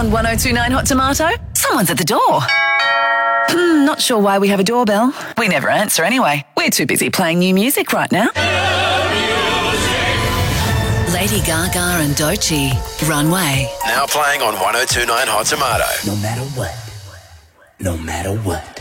On 1029 Hot Tomato, someone's at the door. Not sure why we have a doorbell. We never answer anyway. We're too busy playing new music right now. Lady Gaga and Doechii, Runway. Now playing on 1029 Hot Tomato. No matter what. No matter what.